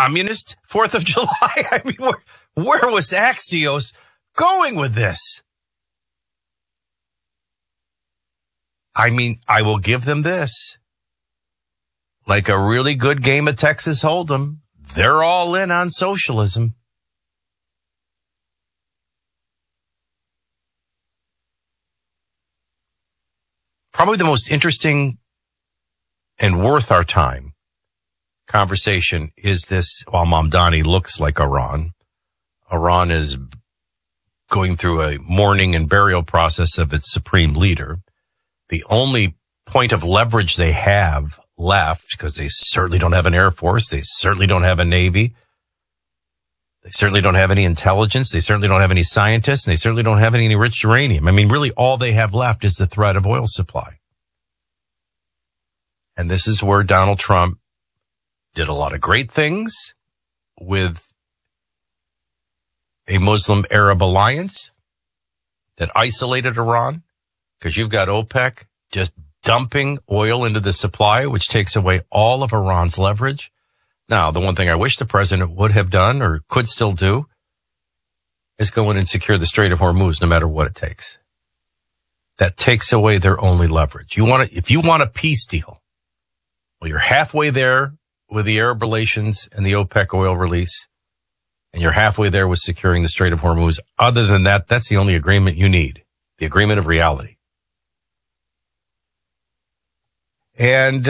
communist 4th of July? I mean, where was Axios going with this? I mean, I will give them this. Like a really good game of Texas Hold'em, they're all in on socialism. Probably the most interesting and worth our time conversation is this, while Mamdani looks like Iran. Iran is going through a mourning and burial process of its supreme leader. The only point of leverage they have left, because they certainly don't have an air force, they certainly don't have a navy, they certainly don't have any intelligence, they certainly don't have any scientists, and they certainly don't have any enriched uranium. I mean, really all they have left is the threat of oil supply. And this is where Donald Trump did a lot of great things with a Muslim Arab alliance that isolated Iran, because you've got OPEC just dumping oil into the supply, which takes away all of Iran's leverage. Now, the one thing I wish the president would have done or could still do is go in and secure the Strait of Hormuz no matter what it takes. That takes away their only leverage. If you want a peace deal, well, you're halfway there with the Arab relations and the OPEC oil release, and you're halfway there with securing the Strait of Hormuz. Other than that, that's the only agreement you need, the agreement of reality. And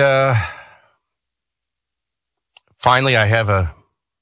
finally, I have a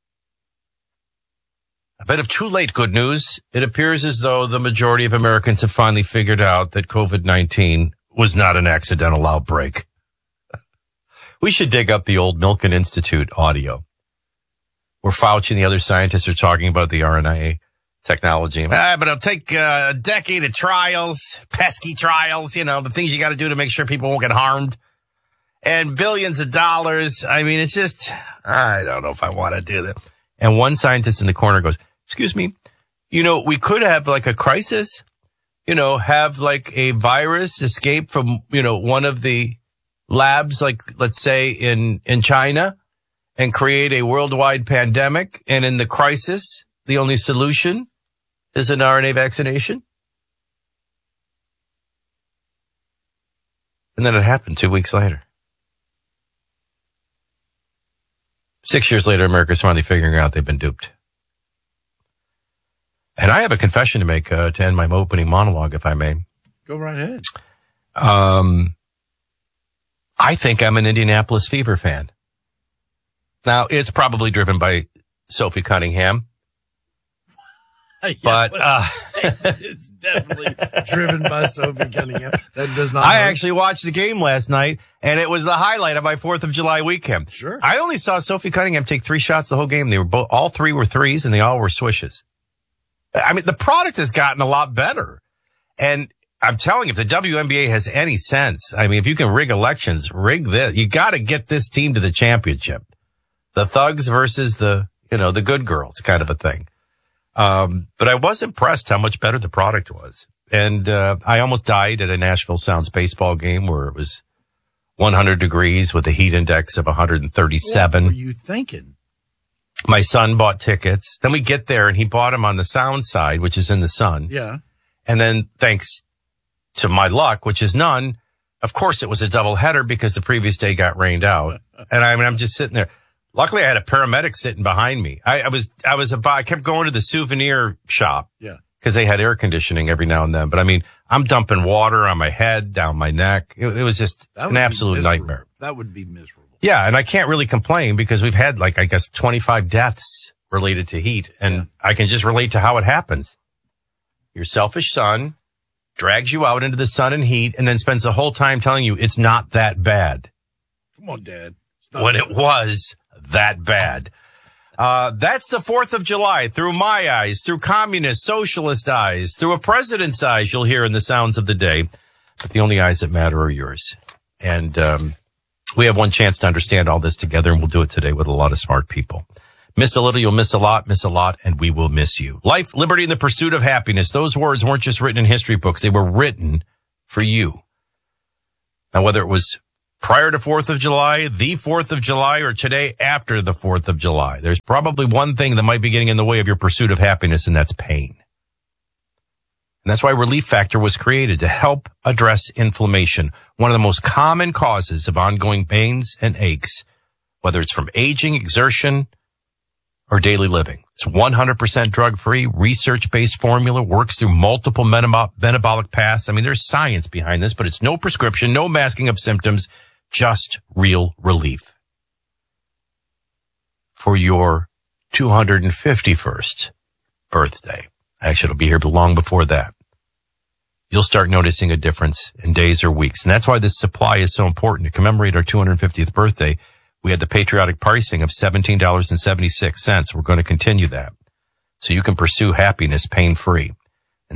bit of too late good news. It appears as though the majority of Americans have finally figured out that COVID-19 was not an accidental outbreak. We should dig up the old Milken Institute audio where Fauci and the other scientists are talking about the RNA technology. But it'll take a decade of trials, pesky trials, the things you got to do to make sure people won't get harmed. And billions of dollars. I mean, it's just, I don't know if I want to do that. And one scientist in the corner goes, excuse me, we could have like a crisis, have like a virus escape from, one of the labs, like let's say in China, and create a worldwide pandemic. And in the crisis, the only solution is an RNA vaccination. And then it happened 2 weeks later. 6 years later, America's finally figuring out they've been duped. And I have a confession to make to end my opening monologue, if I may. Go right ahead. I think I'm an Indianapolis Fever fan. Now, it's probably driven by Sophie Cunningham. But it's definitely driven by Sophie Cunningham. That does not. I actually watched the game last night, and it was the highlight of my 4th of July weekend. Sure. I only saw Sophie Cunningham take 3 shots the whole game. They were all 3 were threes, and they all were swishes. I mean, the product has gotten a lot better. And I'm telling you, if the WNBA has any sense, I mean, if you can rig elections, rig this. You got to get this team to the championship. The thugs versus the good girls kind of a thing. But I was impressed how much better the product was. And I almost died at a Nashville Sounds baseball game where it was 100 degrees with a heat index of 137. What were you thinking? My son bought tickets. Then we get there, and he bought them on the sound side, which is in the sun. Yeah. And then thanks to my luck, which is none, of course it was a doubleheader because the previous day got rained out. And I'm just sitting there. Luckily, I had a paramedic sitting behind me. I kept going to the souvenir shop. Yeah. Because they had air conditioning every now and then. But I mean, I'm dumping water on my head, down my neck. It was just an absolute nightmare. That would be miserable. Yeah. And I can't really complain because we've had 25 deaths related to heat. And I can just relate to how it happens. Your selfish son drags you out into the sun and heat and then spends the whole time telling you it's not that bad. Come on, Dad. When it was that bad. That's the 4th of July through my eyes, through communist, socialist eyes, through a president's eyes you'll hear in the sounds of the day. But the only eyes that matter are yours. And we have one chance to understand all this together, and we'll do it today with a lot of smart people. Miss a little, you'll miss a lot, and we will miss you. Life, liberty, and the pursuit of happiness. Those words weren't just written in history books. They were written for you. Now, whether it was prior to 4th of July, the 4th of July, or today after the 4th of July. There's probably one thing that might be getting in the way of your pursuit of happiness, and that's pain. And that's why Relief Factor was created, to help address inflammation, one of the most common causes of ongoing pains and aches, whether it's from aging, exertion, or daily living. It's 100% drug-free, research-based formula, works through multiple metabolic paths. I mean, there's science behind this, but it's no prescription, no masking of symptoms, just real relief. For your 251st birthday. Actually, it'll be here long before that. You'll start noticing a difference in days or weeks. And that's why this supply is so important. To commemorate our 250th birthday, we had the patriotic pricing of $17.76. We're going to continue that, so you can pursue happiness pain-free. And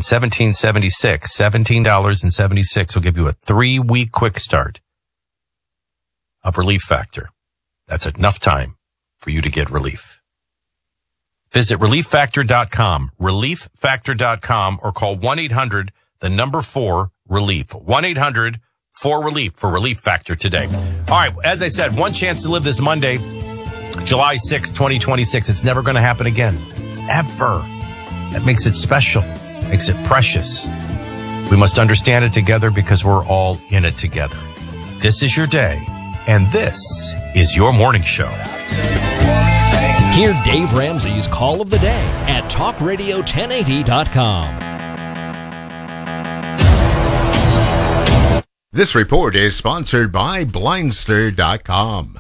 $17.76 will give you a 3-week quick start of Relief Factor. That's enough time for you to get relief. Visit ReliefFactor.com, ReliefFactor.com, or call 1-800-4-RELIEF. 1-800-4-RELIEF for Relief Factor today. All right, as I said, one chance to live this Monday, July 6, 2026. It's never going to happen again. Ever. That makes it special, makes it precious. We must understand it together because we're all in it together. This is your day, and this is your morning show. Hear Dave Ramsey's Call of the Day at TalkRadio1080.com. This report is sponsored by Blindster.com.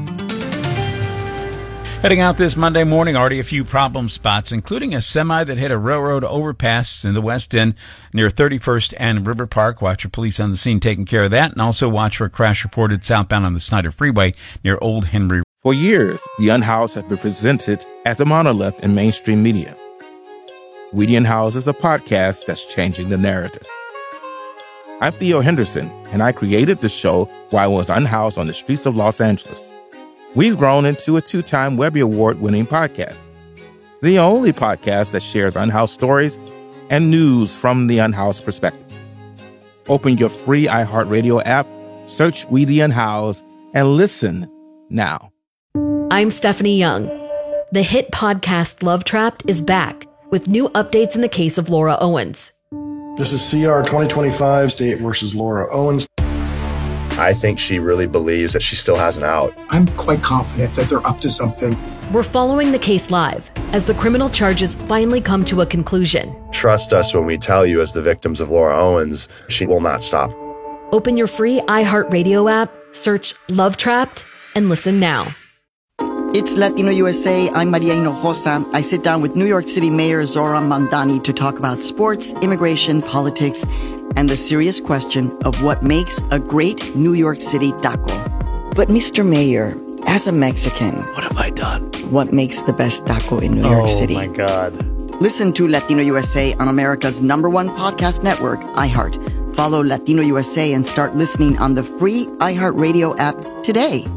Heading out this Monday morning, already a few problem spots, including a semi that hit a railroad overpass in the West End near 31st and River Park. Watch for police on the scene taking care of that. And also watch for a crash reported southbound on the Snyder Freeway near Old Henry. For years, the Unhoused have been presented as a monolith in mainstream media. We the Unhoused is a podcast that's changing the narrative. I'm Theo Henderson, and I created the show while I was unhoused on the streets of Los Angeles. We've grown into a 2-time Webby Award-winning podcast, the only podcast that shares unhoused stories and news from the unhoused perspective. Open your free iHeartRadio app, search We the Unhoused, and listen now. I'm Stephanie Young. The hit podcast Love Trapped is back with new updates in the case of Laura Owens. This is CR 2025, State versus Laura Owens. I think she really believes that she still has an out. I'm quite confident that they're up to something. We're following the case live as the criminal charges finally come to a conclusion. Trust us when we tell you, as the victims of Laura Owens, she will not stop. Open your free iHeartRadio app, search Love Trapped, and listen now. It's Latino USA. I'm Maria Hinojosa. I sit down with New York City Mayor Zoran Mandani to talk about sports, immigration, politics, and the serious question of what makes a great New York City taco. But Mr. Mayor, as a Mexican, What have I done? what makes the best taco in New York City? Oh, my God. Listen to Latino USA on America's #1 podcast network, iHeart. Follow Latino USA and start listening on the free iHeartRadio app today.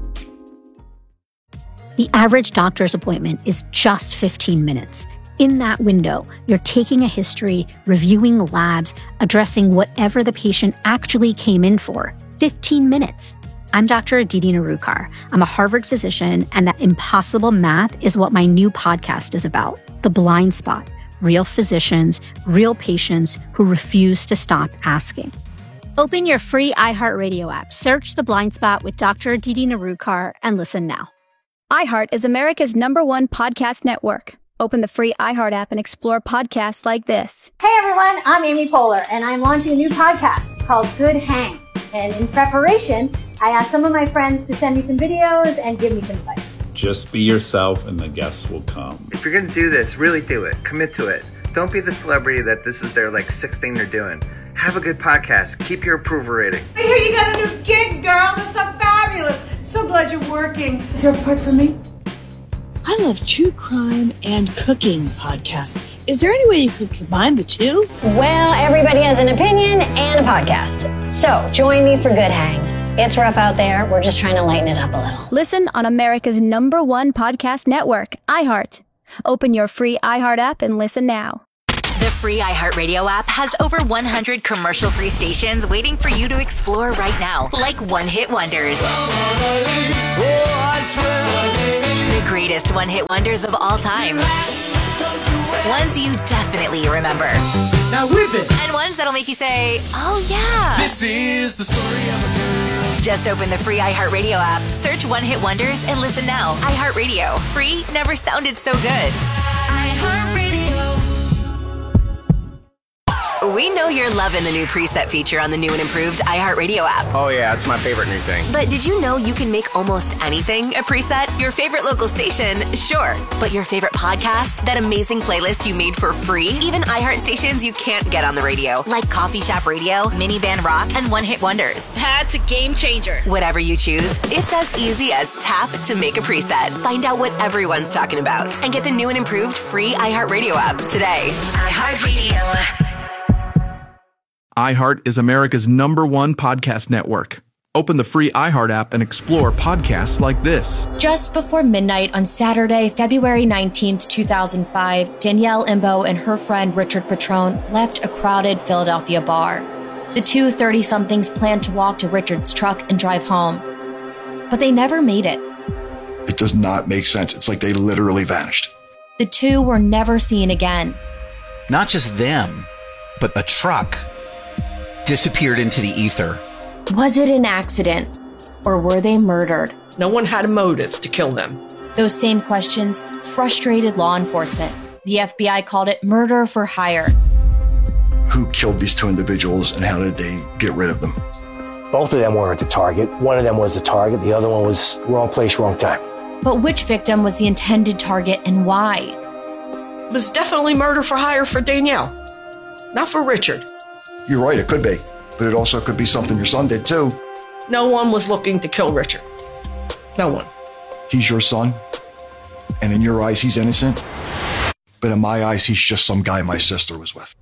The average doctor's appointment is just 15 minutes. In that window, you're taking a history, reviewing labs, addressing whatever the patient actually came in for. 15 minutes. I'm Dr. Aditi Narukar. I'm a Harvard physician, and that impossible math is what my new podcast is about. The Blind Spot. Real physicians, real patients who refuse to stop asking. Open your free iHeartRadio app, search The Blind Spot with Dr. Aditi Narukar, and listen now. iHeart is America's #1 podcast network. Open the free iHeart app and explore podcasts like this. Hey everyone, I'm Amy Poehler, and I'm launching a new podcast called Good Hang. And in preparation, I asked some of my friends to send me some videos and give me some advice. Just be yourself and the guests will come. If you're going to do this, really do it. Commit to it. Don't be the celebrity that this is their sixth thing they're doing. Have a good podcast. Keep your approval rating. I hear you got a new gig, girl. That's so fabulous. So glad you're working. Is there a part for me? I love true crime and cooking podcasts. Is there any way you could combine the two? Well, everybody has an opinion and a podcast. So join me for Good Hang. It's rough out there. We're just trying to lighten it up a little. Listen on America's #1 podcast network, iHeart. Open your free iHeart app and listen now. The free iHeartRadio app has over 100 commercial-free stations waiting for you to explore right now, like one-hit wonders. The greatest one-hit wonders of all time. Ones you definitely remember. Now whip it! And ones that'll make you say, oh yeah. This is the story of a girl. Just open the free iHeartRadio app, search One Hit Wonders, and listen now. iHeartRadio. Free never sounded so good. We know you're loving the new preset feature on the new and improved iHeartRadio app. Oh yeah, it's my favorite new thing. But did you know you can make almost anything a preset? Your favorite local station, sure. But your favorite podcast? That amazing playlist you made for free? Even iHeart stations you can't get on the radio, like Coffee Shop Radio, Minivan Rock, and One Hit Wonders. That's a game changer. Whatever you choose, it's as easy as tap to make a preset. Find out what everyone's talking about and get the new and improved free iHeartRadio app today. iHeartRadio. iHeart is America's #1 podcast network. Open the free iHeart app and explore podcasts like this. Just before midnight on Saturday, February 19th, 2005, Danielle Imbo and her friend Richard Petrone left a crowded Philadelphia bar. The two 30-somethings planned to walk to Richard's truck and drive home. But they never made it. It does not make sense. It's like they literally vanished. The two were never seen again. Not just them, but a truck disappeared into the ether. Was it an accident, or were they murdered? No one had a motive to kill them. Those same questions frustrated law enforcement. The FBI called it murder for hire. Who killed these two individuals and how did they get rid of them? Both of them weren't the target. One of them was the target. The other one was wrong place, wrong time. But which victim was the intended target and why? It was definitely murder for hire for Danielle, not for Richard. You're right, it could be. But it also could be something your son did too. No one was looking to kill Richard. No one. He's your son. And in your eyes, he's innocent. But in my eyes, he's just some guy my sister was with.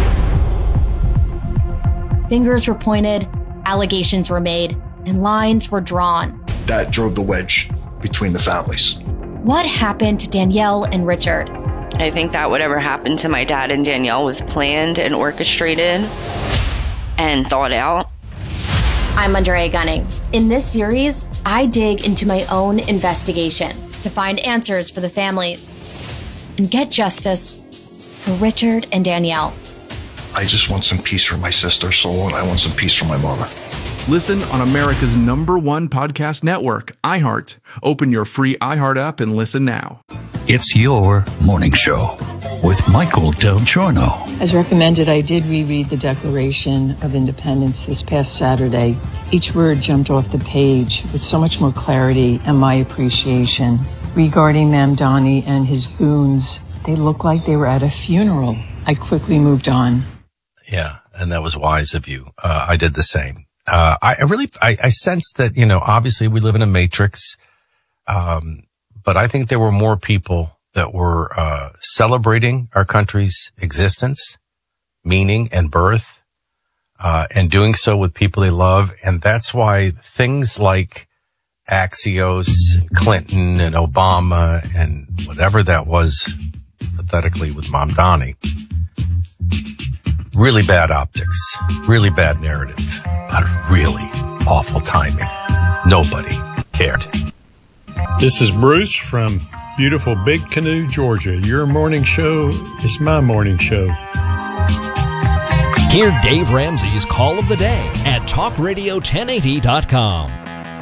Fingers were pointed, allegations were made, and lines were drawn. That drove the wedge between the families. What happened to Danielle and Richard? I think that whatever happened to my dad and Danielle was planned and orchestrated and thought out. I'm Andrea Gunning. In this series, I dig into my own investigation to find answers for the families and get justice for Richard and Danielle. I just want some peace for my sister's soul, and I want some peace for my mother. Listen on America's #1 podcast network, iHeart. Open your free iHeart app and listen now. It's your morning show with Michael Del Giorno. As recommended, I did reread the Declaration of Independence this past Saturday. Each word jumped off the page with so much more clarity and my appreciation. Regarding Mamdani and his goons, they looked like they were at a funeral. I quickly moved on. Yeah, and that was wise of you. I did the same. I sensed that, obviously we live in a matrix. But I think there were more people that were celebrating our country's existence, meaning, and birth, and doing so with people they love. And that's why things like Axios, Clinton, and Obama, and whatever that was, pathetically with Mamdani, really bad optics, really bad narrative, but really awful timing. Nobody cared. This is Bruce from beautiful Big Canoe, Georgia. Your morning show is my morning show. Hear Dave Ramsey's Call of the Day at TalkRadio1080.com.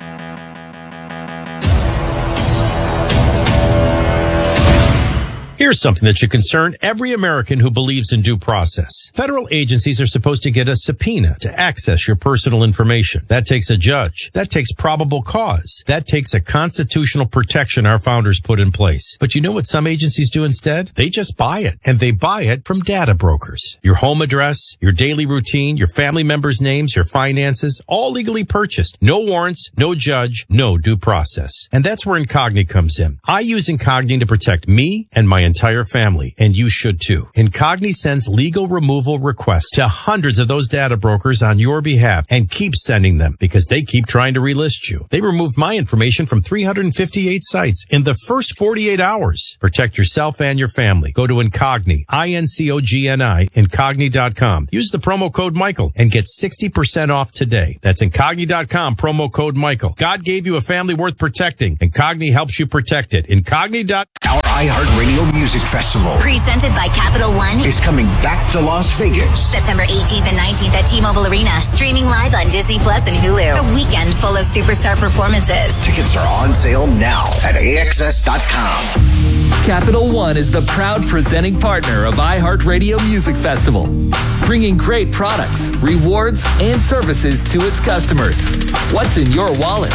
Here's something that should concern every American who believes in due process. Federal agencies are supposed to get a subpoena to access your personal information. That takes a judge. That takes probable cause. That takes a constitutional protection our founders put in place. But you know what some agencies do instead? They just buy it. And they buy it from data brokers. Your home address, your daily routine, your family members' names, your finances, all legally purchased. No warrants, no judge, no due process. And that's where Incogni comes in. I use Incogni to protect me and my entire family, and you should too. Incogni sends legal removal requests to hundreds of those data brokers on your behalf and keeps sending them because they keep trying to relist you. They removed my information from 358 sites in the first 48 hours. Protect yourself and your family. Go to Incogni, INCOGNI, Incogni.com. Use the promo code Michael and get 60% off today. That's Incogni.com, promo code Michael. God gave you a family worth protecting. Incogni helps you protect it. Incogni. Our iHeartRadio Music Festival, presented by Capital One, is coming back to Las Vegas. September 18th and 19th at T-Mobile Arena. Streaming live on Disney Plus and Hulu. A weekend full of superstar performances. Tickets are on sale now at AXS.com. Capital One is the proud presenting partner of iHeartRadio Music Festival, bringing great products, rewards, and services to its customers. What's in your wallet?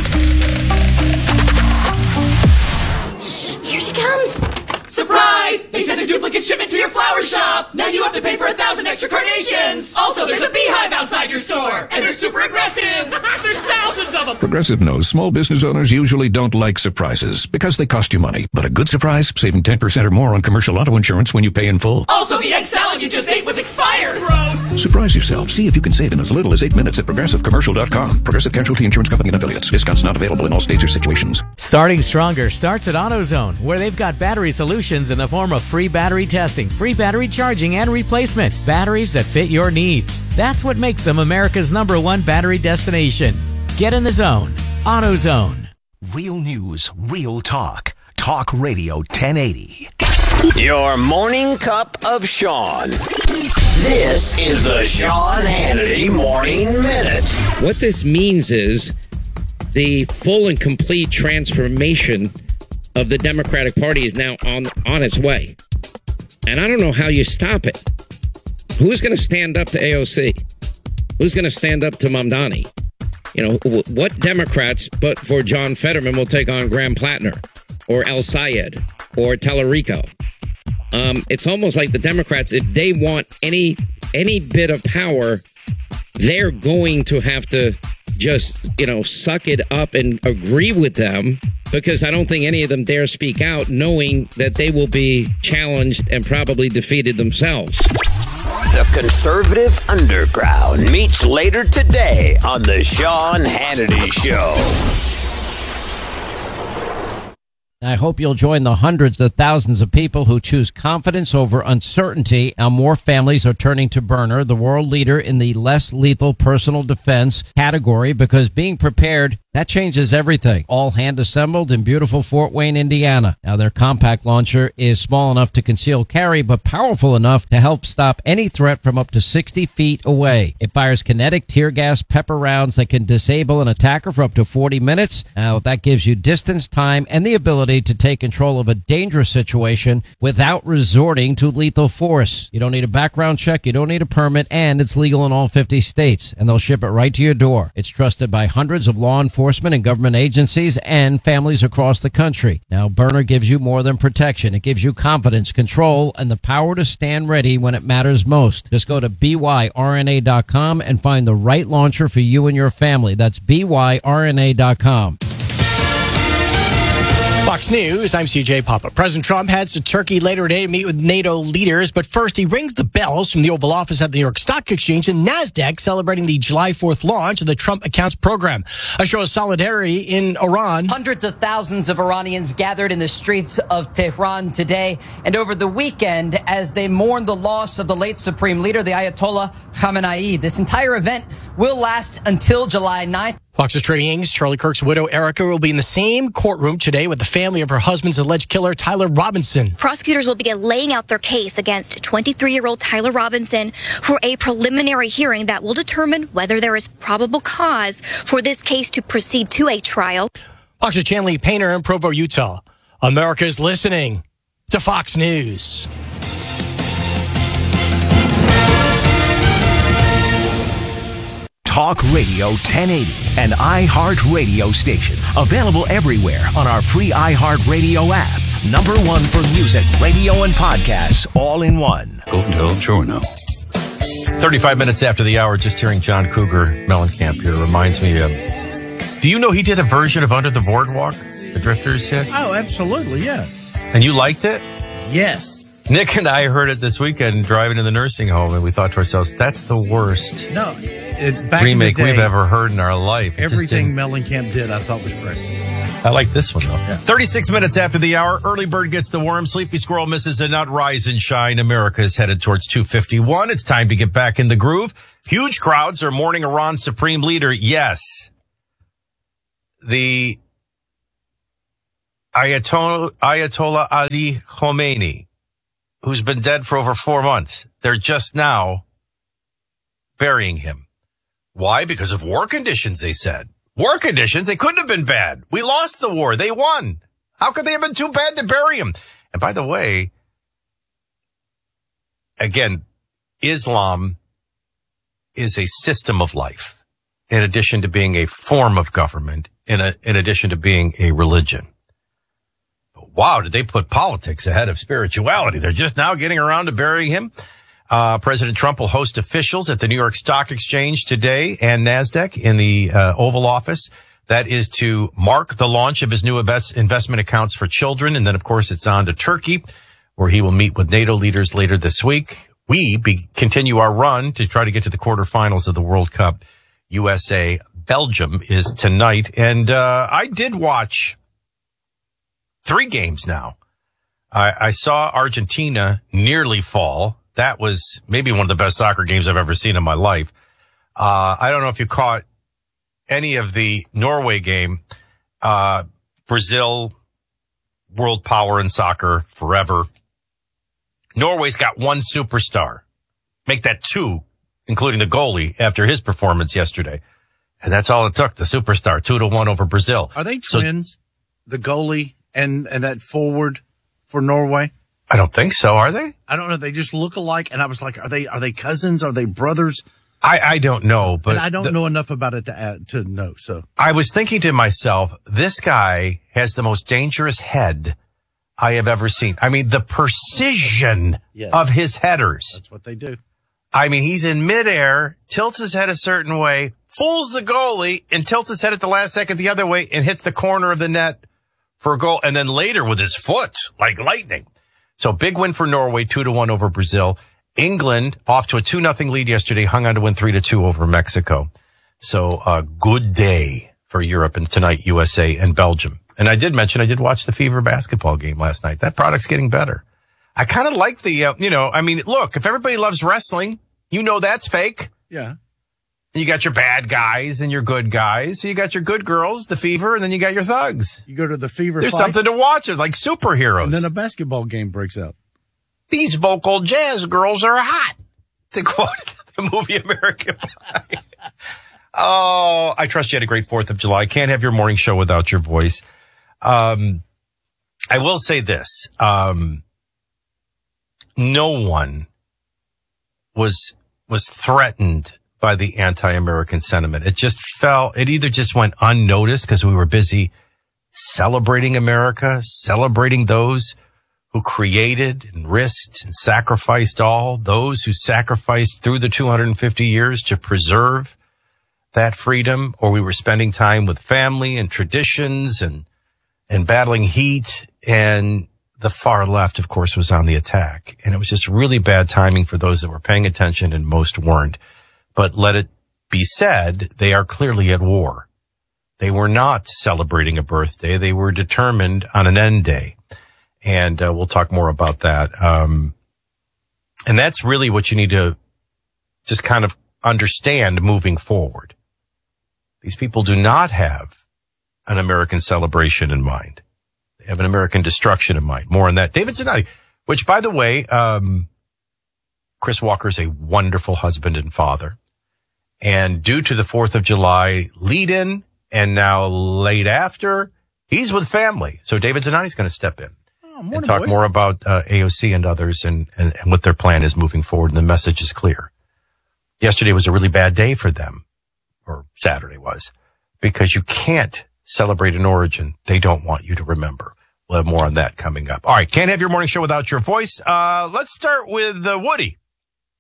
Here she comes. Surprise! They sent a duplicate shipment to your flower shop. Now you have to pay for 1,000 extra carnations. Also, there's a beehive outside your store, and they're super aggressive. There's thousands of them. Progressive knows small business owners usually don't like surprises because they cost you money. But a good surprise, saving 10% or more on commercial auto insurance when you pay in full. Also, the egg salad you just ate was expired. Gross. Surprise yourself. See if you can save in as little as 8 minutes at ProgressiveCommercial.com. Progressive Casualty Insurance Company and Affiliates. Discounts not available in all states or situations. Starting stronger starts at AutoZone, where they've got battery solutions in the form of free battery testing, free battery charging, and replacement. Batteries that fit your needs. That's what makes them America's #1 battery destination. Get in the zone. AutoZone. Real news, real talk. Talk Radio 1080. Your morning cup of Sean. This is the Sean Hannity Morning Minute. What this means is the full and complete transformation of the Democratic Party is now on its way. And I don't know how you stop it. Who's going to stand up to AOC? Who's going to stand up to Mamdani? You know, what Democrats, but for John Fetterman, will take on Graham Plattner or El Sayed or Tallarico? It's almost like the Democrats, if they want any bit of power, they're going to have to just, suck it up and agree with them, because I don't think any of them dare speak out, knowing that they will be challenged and probably defeated themselves. The conservative underground meets later today on the Sean Hannity Show. I hope you'll join the hundreds of thousands of people who choose confidence over uncertainty. Now more families are turning to Byrna, the world leader in the less lethal personal defense category, because being prepared, that changes everything. All hand assembled in beautiful Fort Wayne, Indiana. Now their compact launcher is small enough to conceal carry, but powerful enough to help stop any threat from up to 60 feet away. It fires kinetic tear gas pepper rounds that can disable an attacker for up to 40 minutes. Now that gives you distance, time, and the ability to take control of a dangerous situation without resorting to lethal force. You don't need a background check, you don't need a permit, and it's legal in all 50 states, and they'll ship it right to your door. It's trusted by hundreds of law enforcement and government agencies and families across the country. Now, Byrna gives you more than protection. It gives you confidence, control, and the power to stand ready when it matters most. Just go to byrna.com and find the right launcher for you and your family. That's byrna.com. Fox News, I'm CJ Papa. President Trump heads to Turkey later today to meet with NATO leaders, but first he rings the bells from the Oval Office at the New York Stock Exchange and NASDAQ, celebrating the July 4th launch of the Trump Accounts program. A show of solidarity in Iran. Hundreds of thousands of Iranians gathered in the streets of Tehran today and over the weekend as they mourn the loss of the late Supreme Leader, the Ayatollah Khamenei. This entire event will last until July 9th. Fox's Trading Inc.'s Charlie Kirk's widow, Erica, will be in the same courtroom today with the family of her husband's alleged killer, Tyler Robinson. Prosecutors will begin laying out their case against 23-year-old Tyler Robinson for a preliminary hearing that will determine whether there is probable cause for this case to proceed to a trial. Fox's Chanley Painter in Provo, Utah. America's listening to Fox News. Talk Radio 1080, an iHeart Radio station. Available everywhere on our free iHeart Radio app. #1 for music, radio, and podcasts, all in one. Del Giorno. 35 minutes after the hour, just hearing John Cougar Mellencamp here reminds me of, do you know he did a version of Under the Boardwalk, the Drifters hit? Oh, absolutely, yeah. And you liked it? Yes. Nick and I heard it this weekend driving to the nursing home, and we thought to ourselves, that's the worst No. Back remake in the day, we've ever heard in our life. It just everything didn't- Mellencamp did, I thought was great. I like this one, though. 36 minutes after the hour, early bird gets the worm, sleepy squirrel misses a nut, rise and shine. America is headed towards 251. It's time to get back in the groove. Huge crowds are mourning Iran's supreme leader. Yes. The Ayatollah Ali Khomeini, who's been dead for over 4 months. They're just now burying him. Why? Because of war conditions, they said. War conditions? They couldn't have been bad. We lost the war. They won. How could they have been too bad to bury him? And by the way, again, Islam is a system of life in addition to being a form of government, in addition to being a religion. But wow, did they put politics ahead of spirituality? They're just now getting around to burying him. President Trump will host officials at the New York Stock Exchange today and NASDAQ in the Oval Office. That is to mark the launch of his new investment accounts for children. And then, of course, it's on to Turkey, where he will meet with NATO leaders later this week. We continue our run to try to get to the quarterfinals of the World Cup. USA, Belgium is tonight. And I did watch 3 games now. I saw Argentina nearly fall. That was maybe one of the best soccer games I've ever seen in my life. I don't know if you caught any of the Norway game. Brazil, world power in soccer forever. Norway's got 1 superstar. Make that 2, including the goalie after his performance yesterday. And that's all it took, the superstar, 2-1 over Brazil. Are they twins, the goalie and that forward for Norway? I don't think so. Are they? I don't know. They just look alike. And I was like, are they cousins? Are they brothers? I don't know, but and I don't know enough about it to know. So I was thinking to myself, this guy has the most dangerous head I have ever seen. I mean, the precision of his headers. That's what they do. I mean, he's in midair, tilts his head a certain way, fools the goalie, and tilts his head at the last second the other way and hits the corner of the net for a goal. And then later with his foot, like lightning. So big win for Norway, 2-1 over Brazil. England off to a 2-0 lead yesterday, hung on to win 3-2 over Mexico. So a good day for Europe, and tonight USA and Belgium. And I did mention I did watch the Fever basketball game last night. That product's getting better. I kind of like the, I mean, look, if everybody loves wrestling, that's fake. Yeah. You got your bad guys and your good guys. So you got your good girls, the Fever, and then you got your thugs. You go to the Fever There's fight, something to watch. It's like superheroes. and then a basketball game breaks out. These vocal jazz girls are hot, to quote the movie American Pie. Oh, I trust you had a great 4th of July. Can't have your morning show without your voice. I will say this. No one was threatened by the anti-American sentiment. It either just went unnoticed because we were busy celebrating America, celebrating those who created and risked and sacrificed all, those who sacrificed through the 250 years to preserve that freedom, or we were spending time with family and traditions and battling heat. And the far left, of course, was on the attack. And it was just really bad timing for those that were paying attention, and most weren't. But let it be said, they are clearly at war. They were not celebrating a birthday. They were determined on an end day. And we'll talk more about that. And that's really what you need to just kind of understand moving forward. These people do not have an American celebration in mind. They have an American destruction in mind. More on that. David Zanotti, which, by the way, Chris Walker's a wonderful husband and father. And due to the 4th of July lead-in and now late after, he's with family. So David Zanotti's going to step in. And talk more about AOC and others and what their plan is moving forward. And the message is clear. Yesterday was a really bad day for them, or Saturday was, because you can't celebrate an origin they don't want you to remember. We'll have more on that coming up. All right, can't have your morning show without your voice. Let's start with Woody.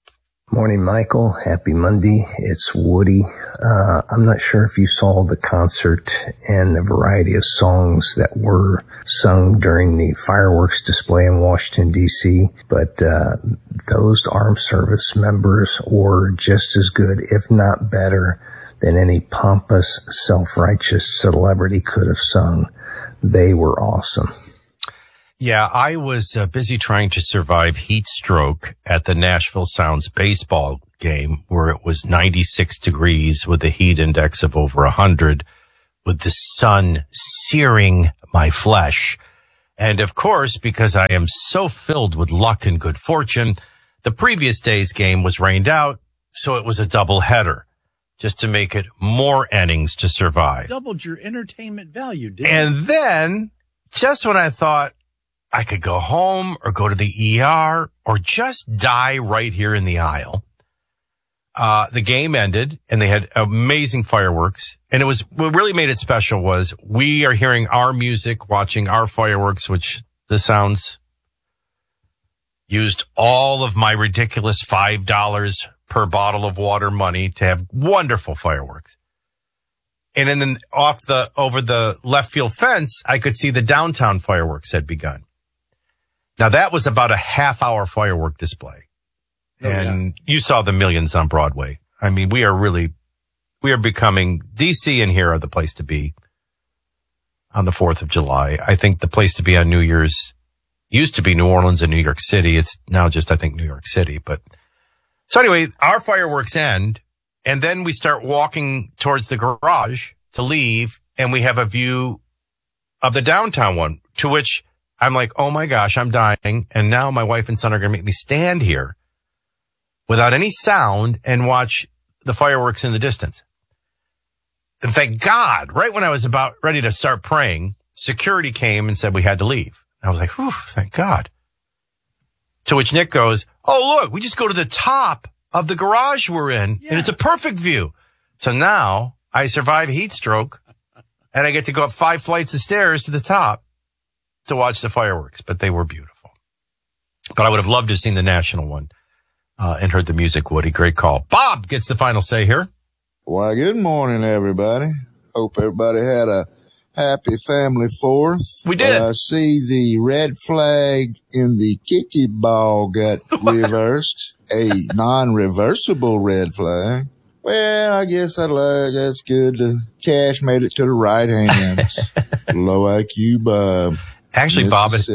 Morning, Michael. Happy Monday. It's Woody. I'm not sure if you saw the concert and the variety of songs that were sung during the fireworks display in Washington, D.C., but those armed service members were just as good, if not better, than any pompous, self-righteous celebrity could have sung. They were awesome. Yeah, I was busy trying to survive heat stroke at the Nashville Sounds baseball game where it was 96 degrees with a heat index of over 100 with the sun searing my flesh. And of course, because I am so filled with luck and good fortune, the previous day's game was rained out, so it was a double header just to make it more innings to survive. Doubled your entertainment value, didn't And then, just when I thought I could go home or go to the ER or just die right here in the aisle, the game ended and they had amazing fireworks. And what really made it special was we are hearing our music, watching our fireworks, which the Sounds used all of my ridiculous $5 per bottle of water money to have wonderful fireworks. And then over the left field fence, I could see the downtown fireworks had begun. Now, that was about a half-hour firework display. And you saw the millions on Broadway. I mean, we are becoming, D.C. and here are the place to be on the 4th of July. I think the place to be on New Year's used to be New Orleans and New York City. It's now just, I think, New York City. So anyway, our fireworks end, and then we start walking towards the garage to leave, and we have a view of the downtown one, to which I'm like, oh my gosh, I'm dying. And now my wife and son are going to make me stand here without any sound and watch the fireworks in the distance. And thank God, right when I was about ready to start praying, security came and said we had to leave. I was like, whew, thank God. To which Nick goes, oh, look, we just go to the top of the garage we're in, and it's a perfect view. So now I survive heat stroke, and I get to go up 5 flights of stairs to the top to watch the fireworks, but they were beautiful. But I would have loved to have seen the national one and heard the music, Woody. Great call. Bob gets the final say here. Why, good morning, everybody. Hope everybody had a happy family 4th. We did. I see the red flag in the kicky ball got reversed, a non-reversible red flag. Well, I guess that's good. Cash made it to the right hands. Low IQ Bob. Actually, Bob, it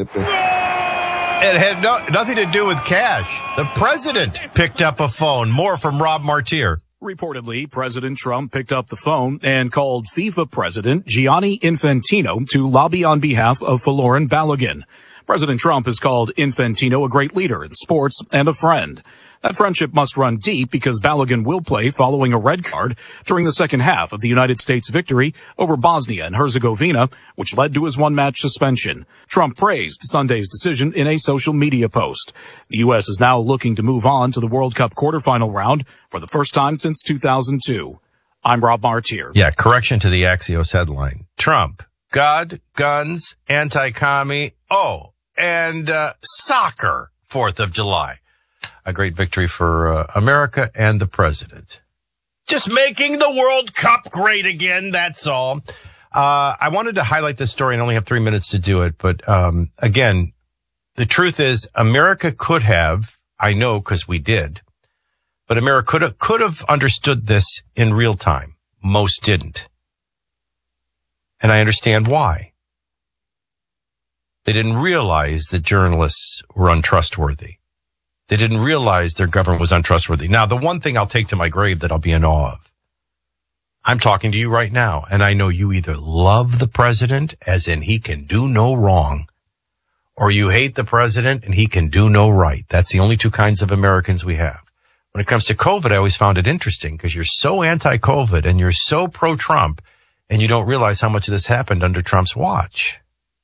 had nothing to do with cash. The president picked up a phone. More from Rob Martier. Reportedly, President Trump picked up the phone and called FIFA President Gianni Infantino to lobby on behalf of Folarin Balogun. President Trump has called Infantino a great leader in sports and a friend. That friendship must run deep because Balogun will play following a red card during the second half of the United States victory over Bosnia and Herzegovina, which led to his one-match suspension. Trump praised Sunday's decision in a social media post. The U.S. is now looking to move on to the World Cup quarterfinal round for the first time since 2002. I'm Rob Martier. Yeah, correction to the Axios headline. Trump, God, guns, anti-commie, and soccer, 4th of July. A great victory for America and the president. Just making the World Cup great again, that's all. I wanted to highlight this story and only have 3 minutes to do it. But again, the truth is America could have, I know because we did, but America could have understood this in real time. Most didn't. And I understand why. They didn't realize that journalists were untrustworthy. They didn't realize their government was untrustworthy. Now, the one thing I'll take to my grave that I'll be in awe of, I'm talking to you right now, and I know you either love the president, as in he can do no wrong, or you hate the president and he can do no right. That's the only two kinds of Americans we have. When it comes to COVID, I always found it interesting because you're so anti-COVID and you're so pro-Trump, and you don't realize how much of this happened under Trump's watch.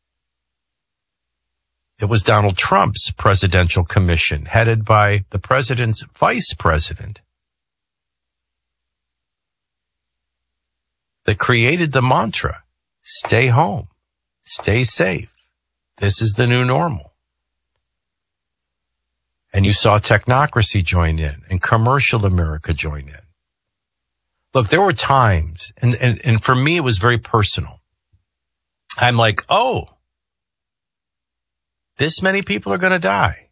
It was Donald Trump's presidential commission, headed by the president's vice president, that created the mantra, stay home, stay safe. This is the new normal. And you saw technocracy join in and commercial America join in. Look, there were times, and for me, it was very personal. I'm like, oh, this many people are going to die.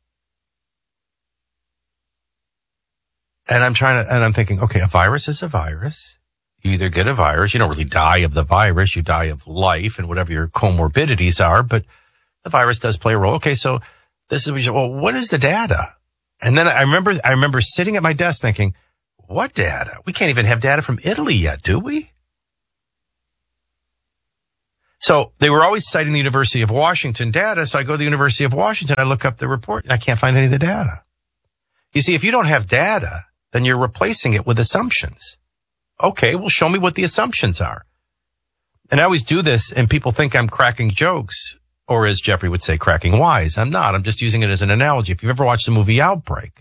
And I'm thinking, okay, a virus is a virus. You either get a virus, you don't really die of the virus, you die of life and whatever your comorbidities are, but the virus does play a role. Okay, so this is, well, what is the data? And then I remember sitting at my desk thinking, what data? We can't even have data from Italy yet, do we? So they were always citing the University of Washington data. So I go to the University of Washington, I look up the report, and I can't find any of the data. You see, if you don't have data, then you're replacing it with assumptions. Okay, well, show me what the assumptions are. And I always do this, and people think I'm cracking jokes, or as Jeffrey would say, cracking wise. I'm not. I'm just using it as an analogy. If you've ever watched the movie Outbreak,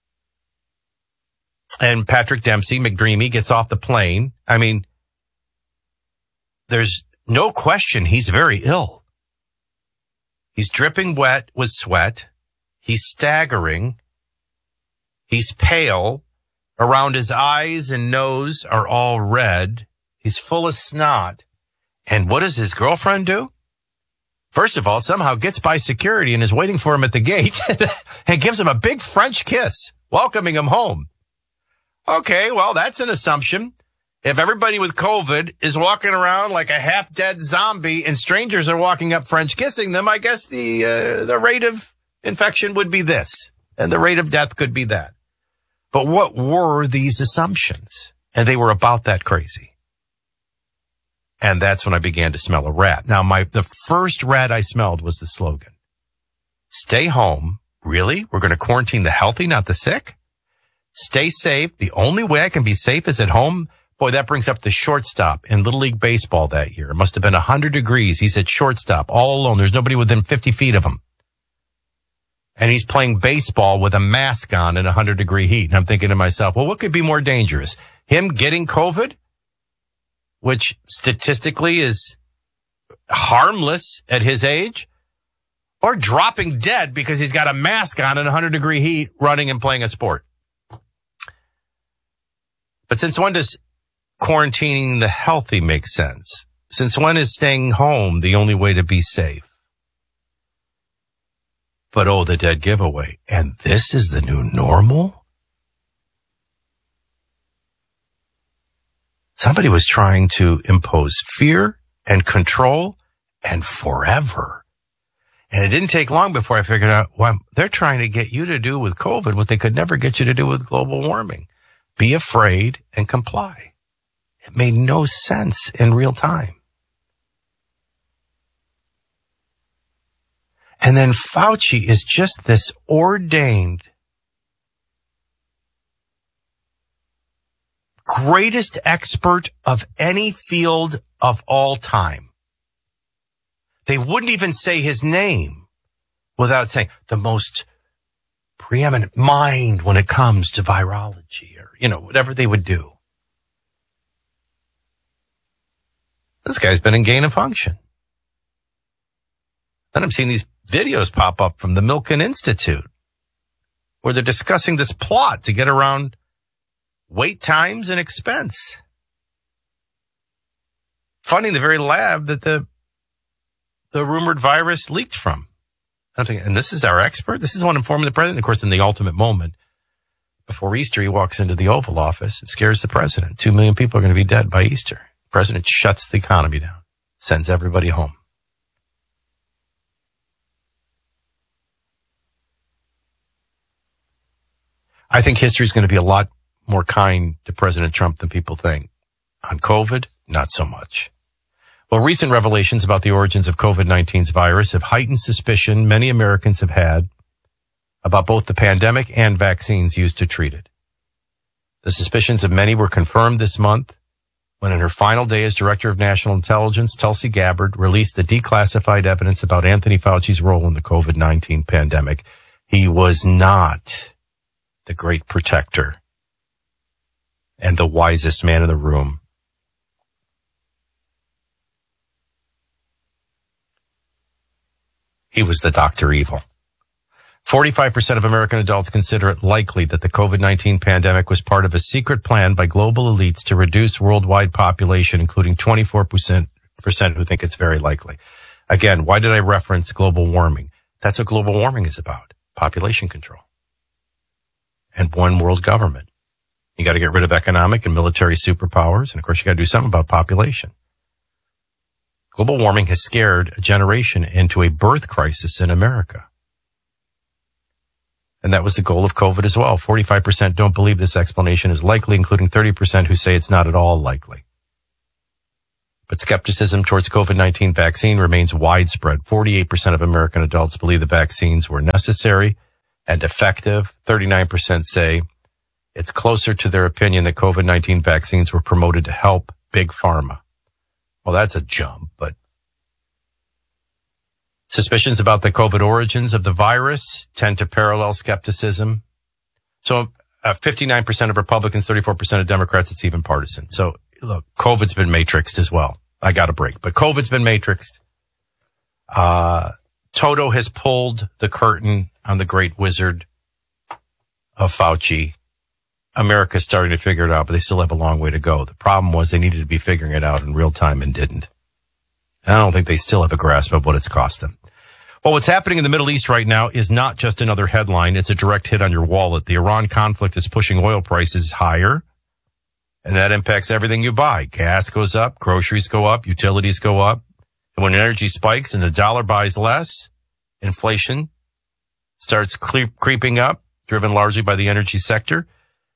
and Patrick Dempsey, McDreamy, gets off the plane, I mean, there's no question he's very ill. He's dripping wet with sweat. He's staggering. He's pale. Around his eyes and nose are all red. He's full of snot. And what does his girlfriend do? First of all, somehow gets by security and is waiting for him at the gate and gives him a big French kiss, welcoming him home. Okay, well, that's an assumption. If everybody with COVID is walking around like a half-dead zombie and strangers are walking up French kissing them, I guess the rate of infection would be this, and the rate of death could be that. But what were these assumptions? And they were about that crazy. And that's when I began to smell a rat. Now, the first rat I smelled was the slogan. Stay home. Really? We're going to quarantine the healthy, not the sick? Stay safe. The only way I can be safe is at home. Boy, that brings up the shortstop in Little League Baseball that year. It must have been 100 degrees. He's at shortstop all alone. There's nobody within 50 feet of him. And he's playing baseball with a mask on in 100-degree heat. And I'm thinking to myself, well, what could be more dangerous? Him getting COVID, which statistically is harmless at his age, or dropping dead because he's got a mask on in 100-degree heat running and playing a sport? But since when does quarantining the healthy make sense? Since when is staying home the only way to be safe? But oh, the dead giveaway. And this is the new normal? Somebody was trying to impose fear and control and forever. And it didn't take long before I figured out, well, they're trying to get you to do with COVID what they could never get you to do with global warming. Be afraid and comply. It made no sense in real time. And then Fauci is just this ordained, greatest expert of any field of all time. They wouldn't even say his name without saying the most preeminent mind when it comes to virology or, whatever they would do. This guy's been in gain of function. Then I'm seeing these videos pop up from the Milken Institute where they're discussing this plot to get around wait times and expense. Funding the very lab that the rumored virus leaked from. I'm thinking, and this is our expert? This is one informing the president? Of course, in the ultimate moment, before Easter, he walks into the Oval Office. It scares the president. 2 million people are going to be dead by Easter. The president shuts the economy down, sends everybody home. I think history is going to be a lot more kind to President Trump than people think. On COVID, not so much. Well, recent revelations about the origins of COVID-19's virus have heightened suspicion many Americans have had about both the pandemic and vaccines used to treat it. The suspicions of many were confirmed this month when in her final day as Director of National Intelligence, Tulsi Gabbard released the declassified evidence about Anthony Fauci's role in the COVID-19 pandemic. He was not the great protector and the wisest man in the room. He was the Dr. Evil. 45% of American adults consider it likely that the COVID-19 pandemic was part of a secret plan by global elites to reduce worldwide population, including 24% who think it's very likely. Again, why did I reference global warming? That's what global warming is about. Population control. And one world government. You got to get rid of economic and military superpowers. And of course, you got to do something about population. Global warming has scared a generation into a birth crisis in America. And that was the goal of COVID as well. 45% don't believe this explanation is likely, including 30% who say it's not at all likely. But skepticism towards COVID-19 vaccine remains widespread. 48% of American adults believe the vaccines were necessary and effective. 39% say it's closer to their opinion that COVID-19 vaccines were promoted to help big pharma. Well, that's a jump, but suspicions about the COVID origins of the virus tend to parallel skepticism. So 59% of Republicans, 34% of Democrats, it's even partisan. So look, COVID's been matrixed as well. I got a break, but COVID's been matrixed. Toto has pulled the curtain on the great wizard of Fauci. America's starting to figure it out, but they still have a long way to go. The problem was they needed to be figuring it out in real time and didn't. And I don't think they still have a grasp of what it's cost them. Well, what's happening in the Middle East right now is not just another headline. It's a direct hit on your wallet. The Iran conflict is pushing oil prices higher, and that impacts everything you buy. Gas goes up, groceries go up, utilities go up. And when energy spikes and the dollar buys less, inflation starts creeping up, driven largely by the energy sector.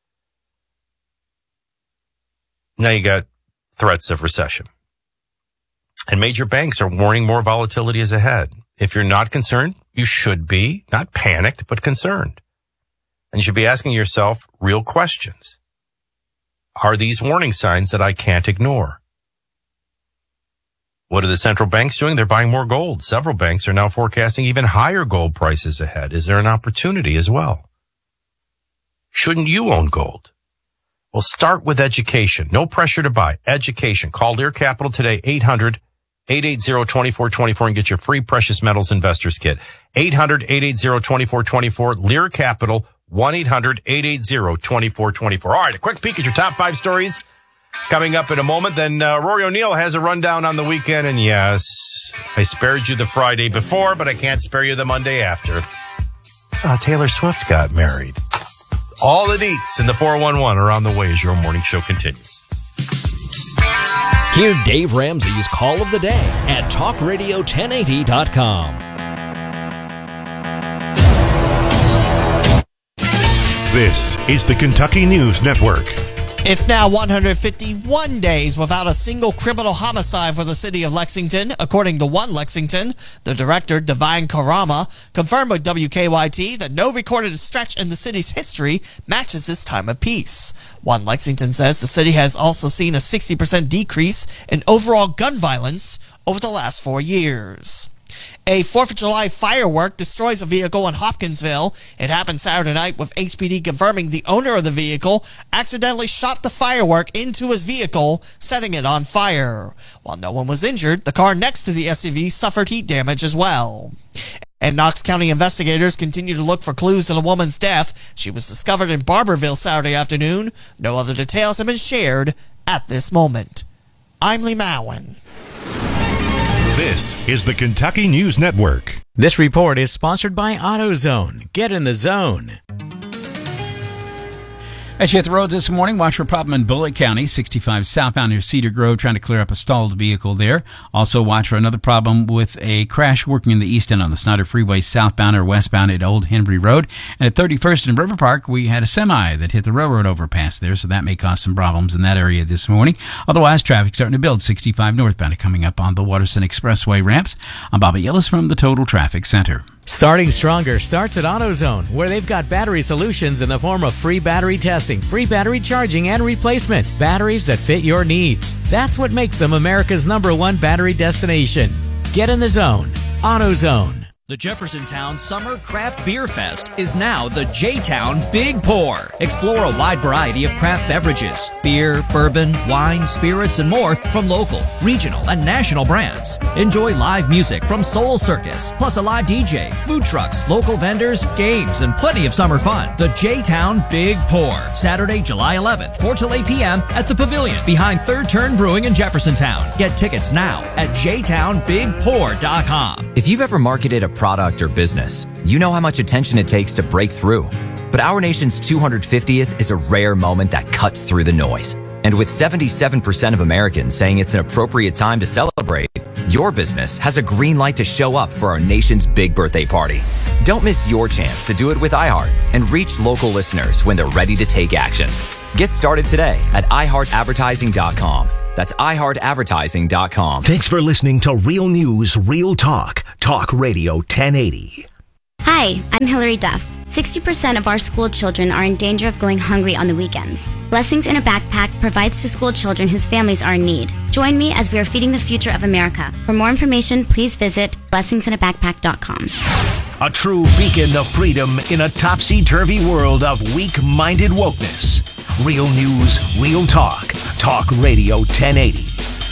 Now you got threats of recession. And major banks are warning more volatility is ahead. If you're not concerned, you should be, not panicked, but concerned. And you should be asking yourself real questions. Are these warning signs that I can't ignore? What are the central banks doing? They're buying more gold. Several banks are now forecasting even higher gold prices ahead. Is there an opportunity as well? Shouldn't you own gold? Well, start with education. No pressure to buy. Education. Call Lear Capital today, 800-880-2424 and get your free precious metals investors kit. 800-880-2424. Lear Capital, 1-800-880-2424. All right, a quick peek at your top 5 stories coming up in a moment. Then Rory O'Neill has a rundown on the weekend. And yes, I spared you the Friday before, but I can't spare you the Monday after. Taylor Swift got married. All the deets in the 411 are on the way as your morning show continues. Hear Dave Ramsey's Call of the Day at TalkRadio1080.com. This is the Kentucky News Network. It's now 151 days without a single criminal homicide for the city of Lexington. According to One Lexington, the director, Divine Karama, confirmed with WKYT that no recorded stretch in the city's history matches this time of peace. One Lexington says the city has also seen a 60% decrease in overall gun violence over the last 4 years. A 4th of July firework destroys a vehicle in Hopkinsville. It happened Saturday night, with HPD confirming the owner of the vehicle accidentally shot the firework into his vehicle, setting it on fire. While no one was injured, the car next to the SUV suffered heat damage as well. And Knox County investigators continue to look for clues in a woman's death. She was discovered in Barberville Saturday afternoon. No other details have been shared at this moment. I'm Lee Mowen. This is the Kentucky News Network. This report is sponsored by AutoZone. Get in the zone. As you hit the road this morning, watch for problem in Bullitt County, 65 southbound near Cedar Grove, trying to clear up a stalled vehicle there. Also watch for another problem with a crash working in the east end on the Snyder Freeway, southbound or westbound at Old Henry Road. And at 31st and River Park, we had a semi that hit the railroad overpass there, so that may cause some problems in that area this morning. Otherwise, traffic starting to build 65 northbound coming up on the Waterson Expressway ramps. I'm Bobby Yillis from the Total Traffic Center. Starting Stronger starts at AutoZone, where they've got battery solutions in the form of free battery testing, free battery charging, and replacement. Batteries that fit your needs. That's what makes them America's #1 battery destination. Get in the zone. AutoZone. The Jeffersontown Summer Craft Beer Fest is now the J-Town Big Pour. Explore a wide variety of craft beverages, beer, bourbon, wine, spirits, and more from local, regional, and national brands. Enjoy live music from Soul Circus, plus a live DJ, food trucks, local vendors, games, and plenty of summer fun. The J-Town Big Pour, Saturday, July 11th, 4 till 8 p.m. at the Pavilion behind Third Turn Brewing in Jeffersontown. Get tickets now at jtownbigpour.com. If you've ever marketed a product or business, you know how much attention it takes to break through. But our nation's 250th is a rare moment that cuts through the noise. And with 77% of Americans saying it's an appropriate time to celebrate, your business has a green light to show up for our nation's big birthday party. Don't miss your chance to do it with iHeart and reach local listeners when they're ready to take action. Get started today at iHeartAdvertising.com. That's iHeartAdvertising.com. Thanks for listening to Real News, Real Talk. Talk Radio 1080. Hi, I'm Hillary Duff. 60% of our school children are in danger of going hungry on the weekends. Blessings in a Backpack provides to school children whose families are in need. Join me as we are feeding the future of America. For more information, please visit blessingsinAbackpack.com. A true beacon of freedom in a topsy-turvy world of weak-minded wokeness. Real News, Real Talk. Talk Radio 1080.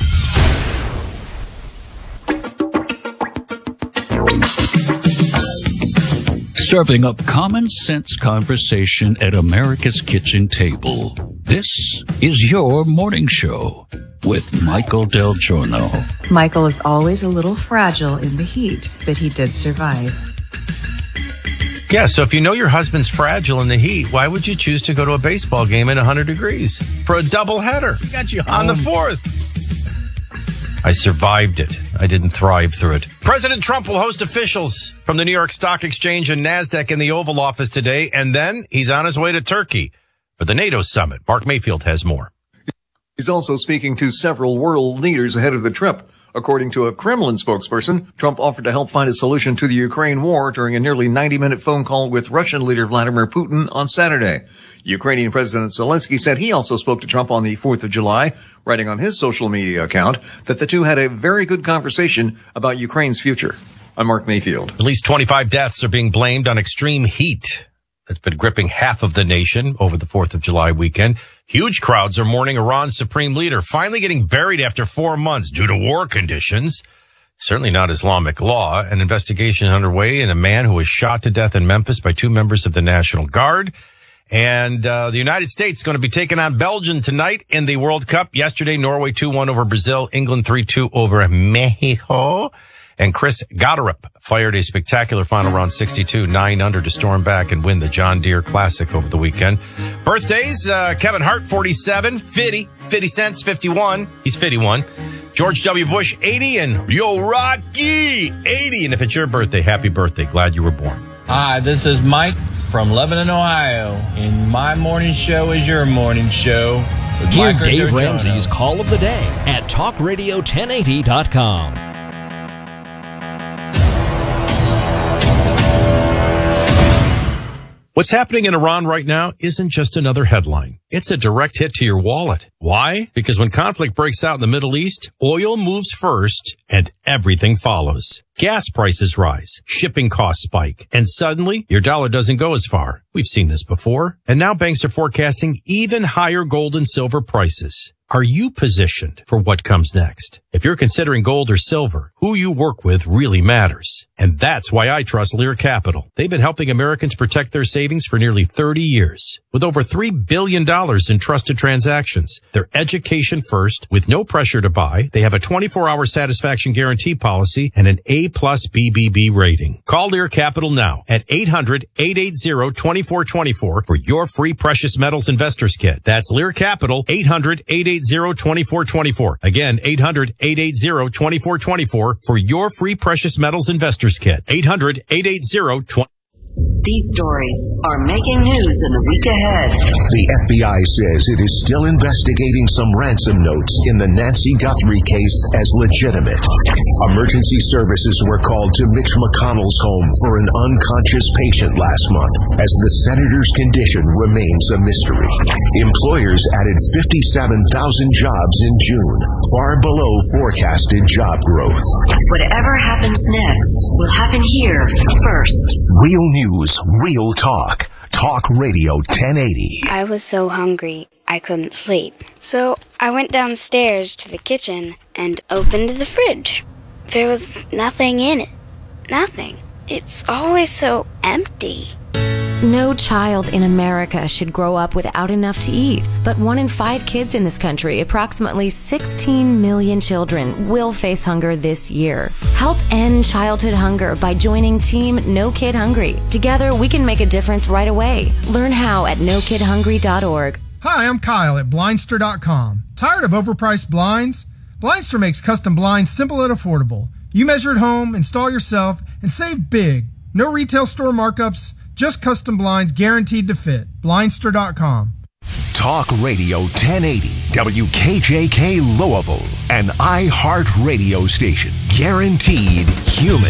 Serving up common sense conversation at America's kitchen table. This is your morning show with Michael Del Giorno. Michael is always a little fragile in the heat, but he did survive. Yeah, so if you know your husband's fragile in the heat, why would you choose to go to a baseball game at 100 degrees for a doubleheader? We got you on the 4th. I survived it. I didn't thrive through it. President Trump will host officials from the New York Stock Exchange and NASDAQ in the Oval Office today, and then he's on his way to Turkey for the NATO summit. Mark Mayfield has more. He's also speaking to several world leaders ahead of the trip. According to a Kremlin spokesperson, Trump offered to help find a solution to the Ukraine war during a nearly 90-minute phone call with Russian leader Vladimir Putin on Saturday. Ukrainian President Zelensky said he also spoke to Trump on the 4th of July, writing on his social media account that the two had a very good conversation about Ukraine's future. I'm Mark Mayfield. At least 25 deaths are being blamed on extreme heat that's been gripping half of the nation over the 4th of July weekend. Huge crowds are mourning Iran's supreme leader, finally getting buried after 4 months due to war conditions. Certainly not Islamic law. An investigation underway in a man who was shot to death in Memphis by 2 members of the National Guard. And the United States is going to be taking on Belgium tonight in the World Cup. Yesterday, Norway 2-1 over Brazil, England 3-2 over Mexico. And Chris Gotterup fired a spectacular final round 62, 9 under to storm back and win the John Deere Classic over the weekend. Birthdays, Kevin Hart, 47, 50 cents, 51. He's 51. George W. Bush, 80, and Yo Rocky, 80. And if it's your birthday, happy birthday. Glad you were born. Hi, this is Mike from Lebanon, Ohio. And my morning show is your morning show. Hear Dave Ramsey's Call of the Day at talkradio1080.com. What's happening in Iran right now isn't just another headline. It's a direct hit to your wallet. Why? Because when conflict breaks out in the Middle East, oil moves first and everything follows. Gas prices rise, shipping costs spike, and suddenly your dollar doesn't go as far. We've seen this before. And now banks are forecasting even higher gold and silver prices. Are you positioned for what comes next? If you're considering gold or silver, who you work with really matters. And that's why I trust Lear Capital. They've been helping Americans protect their savings for nearly 30 years. With over $3 billion in trusted transactions, they're education first with no pressure to buy. They have a 24-hour satisfaction guarantee policy and an A+ BBB rating. Call Lear Capital now at 800-880-2424 for your free precious metals investors kit. That's Lear Capital, 800-880-2424. Again, 800-880-2424 for your free precious metals investors kit. 800-880-2424. These stories are making news in the week ahead. The FBI says it is still investigating some ransom notes in the Nancy Guthrie case as legitimate. Emergency services were called to Mitch McConnell's home for an unconscious patient last month, as the senator's condition remains a mystery. Employers added 57,000 jobs in June, far below forecasted job growth. Whatever happens next will happen here first. Real news, real talk. Talk Radio 1080. I was so hungry, I couldn't sleep. So I went downstairs to the kitchen and opened the fridge. There was nothing in it. Nothing. It's always so empty. No child in America should grow up without enough to eat. But 1 in 5 kids in this country, approximately 16 million children, will face hunger this year. Help end childhood hunger by joining Team No Kid Hungry. Together, we can make a difference right away. Learn how at nokidhungry.org. Hi, I'm Kyle at Blindster.com. Tired of overpriced blinds? Blindster makes custom blinds simple and affordable. You measure at home, install yourself, and save big. No retail store markups, just custom blinds guaranteed to fit. Blindster.com. Talk Radio 1080, WKJK Louisville, an iHeart radio station. Guaranteed human.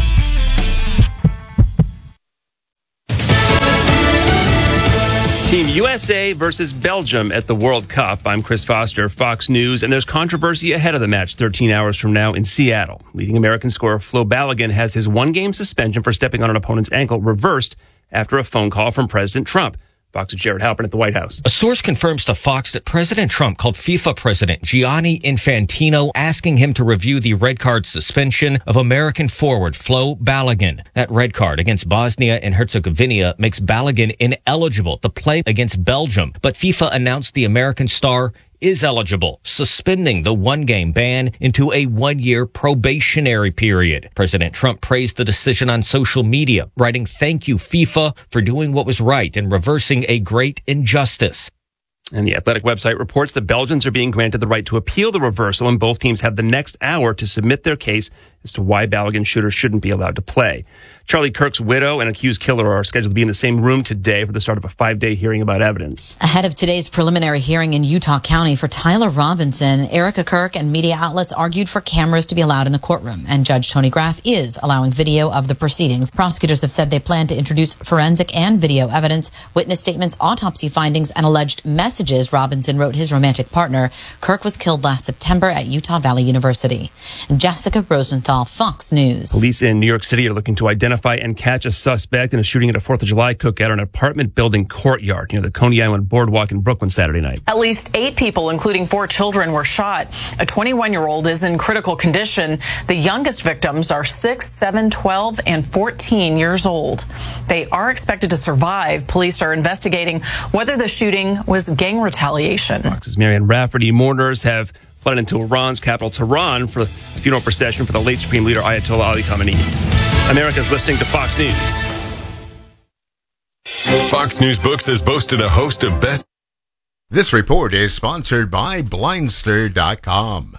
Team USA versus Belgium at the World Cup. I'm Chris Foster, Fox News, and there's controversy ahead of the match 13 hours from now in Seattle. Leading American scorer Flo Balogun has his one-game suspension for stepping on an opponent's ankle reversed after a phone call from President Trump. Fox's Jared Halpern at the White House. A source confirms to Fox that President Trump called FIFA President Gianni Infantino asking him to review the red card suspension of American forward Flo Balogun. That red card against Bosnia and Herzegovina makes Balogun ineligible to play against Belgium, but FIFA announced the American star is eligible, suspending the one-game ban into a one-year probationary period. President Trump praised the decision on social media, writing, "Thank you, FIFA, for doing what was right and reversing a great injustice." And the Athletic website reports that Belgians are being granted the right to appeal the reversal, and both teams have the next hour to submit their case as to why Balogun should or shouldn't be allowed to play. Charlie Kirk's widow and accused killer are scheduled to be in the same room today for the start of a 5-day hearing about evidence. Ahead of today's preliminary hearing in Utah County for Tyler Robinson, Erica Kirk and media outlets argued for cameras to be allowed in the courtroom, and Judge Tony Graff is allowing video of the proceedings. Prosecutors have said they plan to introduce forensic and video evidence, witness statements, autopsy findings, and alleged messages Robinson wrote his romantic partner. Kirk was killed last September at Utah Valley University. Jessica Rosenthal, Fox News. Police in New York City are looking to identify and catch a suspect in a shooting at a 4th of July cookout in an apartment building courtyard near the Coney Island Boardwalk in Brooklyn Saturday night. At least 8 people, including 4 children, were shot. A 21-year-old is in critical condition. The youngest victims are 6, 7, 12, and 14 years old. They are expected to survive. Police are investigating whether the shooting was gang retaliation. Fox's Marianne Rafferty. Mourners have flooded into Iran's capital, Tehran, for the funeral procession for the late Supreme Leader Ayatollah Ali Khamenei. America's listening to Fox News. Fox News Books has boasted a host of best. This report is sponsored by Blindster.com.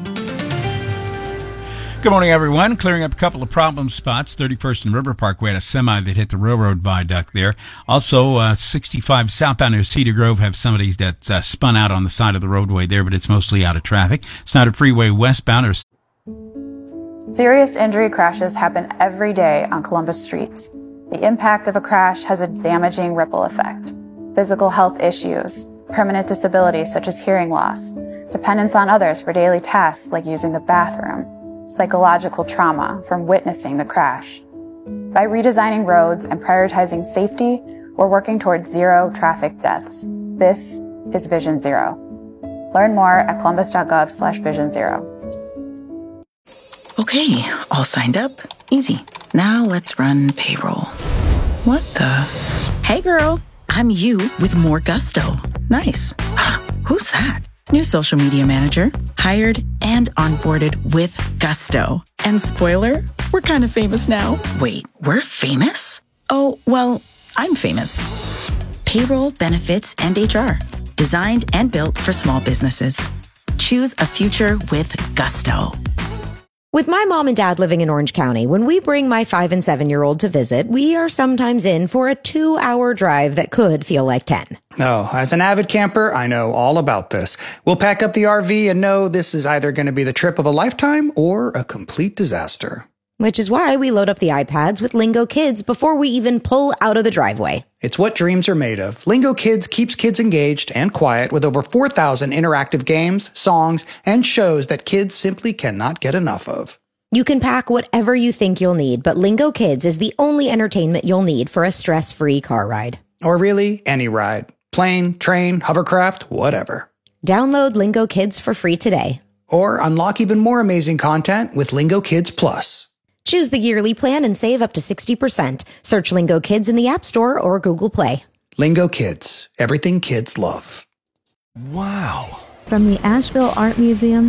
Good morning, everyone. Clearing up a couple of problem spots. 31st and River Park, we had a semi that hit the railroad viaduct there. Also, 65 southbound near Cedar Grove have somebody that's spun out on the side of the roadway there, but it's mostly out of traffic. Snyder Freeway westbound. Serious injury crashes happen every day on Columbus streets. The impact of a crash has a damaging ripple effect. Physical health issues, permanent disabilities such as hearing loss, dependence on others for daily tasks like using the bathroom, psychological trauma from witnessing the crash. By redesigning roads and prioritizing safety, we're working towards zero traffic deaths. This is Vision Zero. Learn more at columbus.gov/Vision Zero. Okay, all signed up. Easy. Now let's run payroll. What the? Hey girl, I'm you with more gusto. Nice. Who's that? New social media manager, hired and onboarded with gusto. And spoiler, we're kind of famous now. Wait, we're famous? Oh, well, I'm famous. Payroll, benefits, and HR. Designed and built for small businesses. Choose a future with gusto. With my mom and dad living in Orange County, when we bring my 5 and 7-year-old to visit, we are sometimes in for a 2-hour drive that could feel like 10. Oh, as an avid camper, I know all about this. We'll pack up the RV and know this is either going to be the trip of a lifetime or a complete disaster. Which is why we load up the iPads with Lingo Kids before we even pull out of the driveway. It's what dreams are made of. Lingo Kids keeps kids engaged and quiet with over 4,000 interactive games, songs, and shows that kids simply cannot get enough of. You can pack whatever you think you'll need, but Lingo Kids is the only entertainment you'll need for a stress-free car ride. Or really, any ride. Plane, train, hovercraft, whatever. Download Lingo Kids for free today. Or unlock even more amazing content with Lingo Kids Plus. Choose the yearly plan and save up to 60%. Search Lingo Kids in the App Store or Google Play. Lingo Kids. Everything kids love. Wow. From the Asheville Art Museum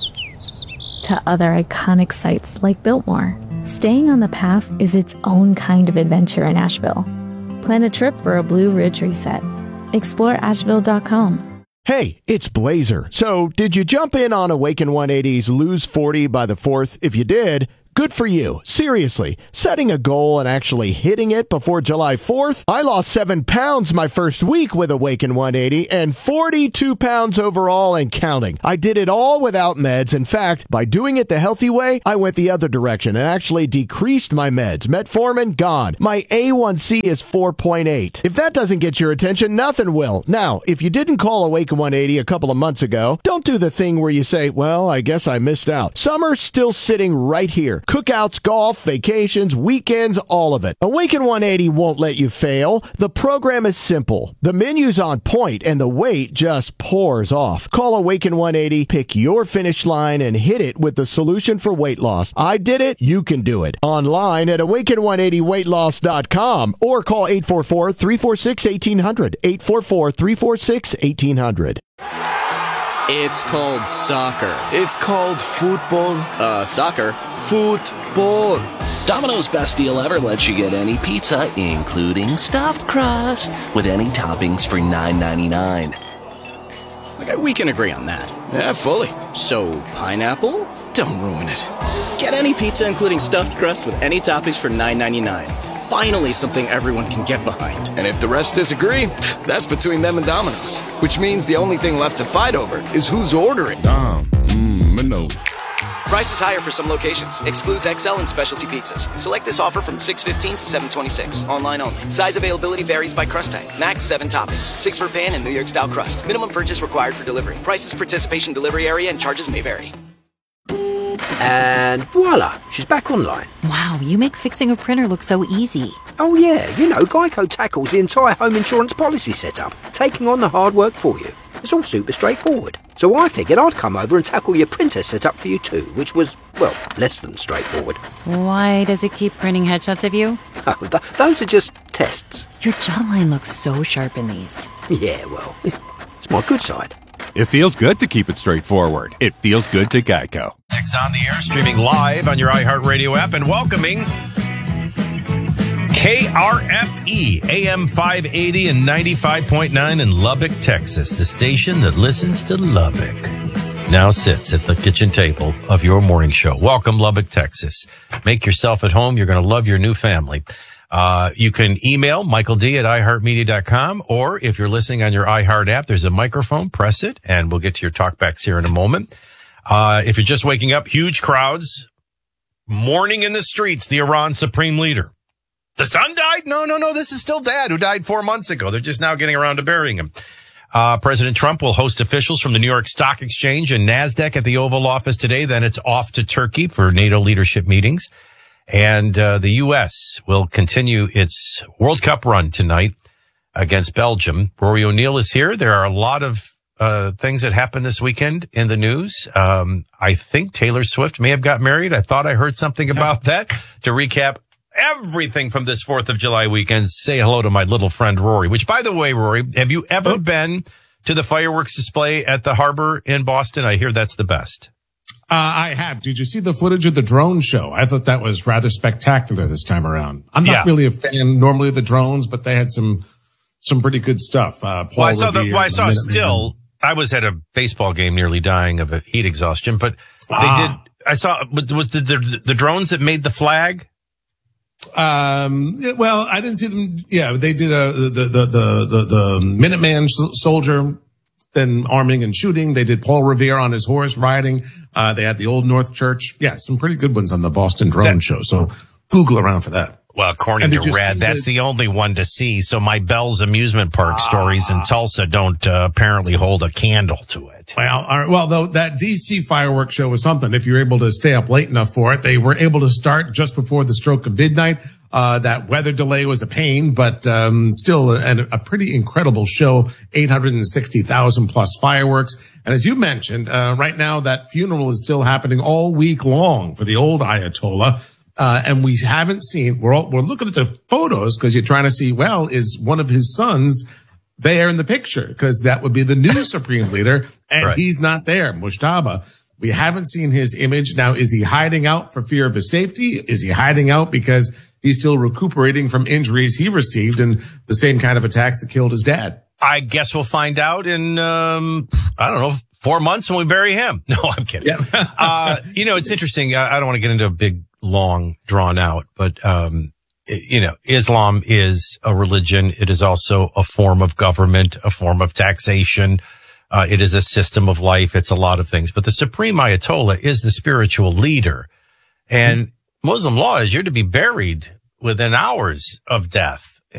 to other iconic sites like Biltmore, staying on the path is its own kind of adventure in Asheville. Plan a trip for a Blue Ridge reset. Explore Asheville.com. Hey, it's Blazer. So, did you jump in on Awaken 180's Lose 40 by the 4th? If you did, good for you. Seriously, setting a goal and actually hitting it before July 4th? I lost 7 pounds my first week with Awaken 180 and 42 pounds overall and counting. I did it all without meds. In fact, by doing it the healthy way, I went the other direction and actually decreased my meds. Metformin, gone. My A1C is 4.8. If that doesn't get your attention, nothing will. Now, if you didn't call Awaken 180 a couple of months ago, don't do the thing where you say, well, I guess I missed out. Summer's still sitting right here. Cookouts, golf, vacations, weekends, all of it. Awaken 180 won't let you fail. The program is simple. The menu's on point and the weight just pours off. Call Awaken 180, pick your finish line and hit it with the solution for weight loss. I did it. You can do it. Online at awaken180weightloss.com or call 844-346-1800. 844-346-1800. It's called soccer. It's called football. Soccer. Football. Domino's Best Deal Ever lets you get any pizza, including stuffed crust, with any toppings for $9.99. Okay, we can agree on that. Yeah, fully. So, pineapple? Don't ruin it. Get any pizza, including stuffed crust, with any toppings for $9.99. Finally something everyone can get behind. And if the rest disagree, that's between them and Domino's. Which means the only thing left to fight over is who's ordering. Domino's. Price is higher for some locations. Excludes XL and specialty pizzas. Select this offer from 6/15 to 7/26. Online only. Size availability varies by crust type. Max 7 toppings. 6 for pan and New York style crust. Minimum purchase required for delivery. Prices, participation, delivery area, and charges may vary. And voila, she's back online. Wow, you make fixing a printer look so easy. Oh yeah, you know, Geico tackles the entire home insurance policy setup, taking on the hard work for you. It's all super straightforward. So I figured I'd come over and tackle your printer setup for you too, which was, well, less than straightforward. Why does it keep printing headshots of you? Oh, those are just tests. Your jawline looks so sharp in these. Yeah, well, it's my good side. It feels good to keep it straightforward. It feels good to Geico. Next on the air, streaming live on your iHeartRadio app and welcoming KRFE, AM 580 and 95.9 in Lubbock, Texas, the station that listens to Lubbock. Now sits at the kitchen table of your morning show. Welcome, Lubbock, Texas. Make yourself at home. You're going to love your new family. You can email Michael D at iHeartMedia.com, or if you're listening on your iHeart app, there's a microphone. Press it, and we'll get to your talkbacks here in a moment. If you're just waking up, huge crowds mourning in the streets the Iran supreme leader. The son died? No. This is still Dad, who died 4 months ago. They're just now getting around to burying him. President Trump will host officials from the New York Stock Exchange and NASDAQ at the Oval Office today. Then it's off to Turkey for NATO leadership meetings. And the U.S. will continue its World Cup run tonight against Belgium. Rory O'Neill is here. There are a lot of things that happened this weekend in the news. I think Taylor Swift may have got married. I thought I heard something about that. To recap everything from this 4th of July weekend, say hello to my little friend Rory, which, by the way, Rory, have you ever been to the fireworks display at the harbor in Boston? I hear that's the best. I have. Did you see the footage of the drone show? I thought that was rather spectacular this time around. I'm not really a fan normally of the drones, but they had some pretty good stuff. I was at a baseball game nearly dying of a heat exhaustion, but they did I saw, was the drones that made the flag? Well, I didn't see them. Yeah, they did the Minuteman soldier, then arming and shooting. They did Paul Revere on his horse riding. They had the Old North Church. Yeah, some pretty good ones on the Boston Drone Show. So Google around for that. Well, according to Red, that's the only one to see. So my Bell's Amusement Park stories in Tulsa don't apparently hold a candle to it. Well, though that DC fireworks show was something. If you're able to stay up late enough for it, they were able to start just before the stroke of midnight. That weather delay was a pain, but still a pretty incredible show. 860,000 plus fireworks. And as you mentioned, right now that funeral is still happening all week long for the old Ayatollah. And we haven't seen, we're looking at the photos because you're trying to see, well, is one of his sons there in the picture? Because that would be the new supreme leader, and he's not there, Mujtaba. We haven't seen his image. Now, is he hiding out for fear of his safety? Is he hiding out because he's still recuperating from injuries he received in the same kind of attacks that killed his dad? I guess we'll find out in, I don't know, 4 months when we bury him. No, I'm kidding. Yeah. It's interesting. I don't want to get into a big, long, drawn out, but, Islam is a religion. It is also a form of government, a form of taxation. It is a system of life. It's a lot of things, but the supreme Ayatollah is the spiritual leader, and Muslim law is you're to be buried within hours of death.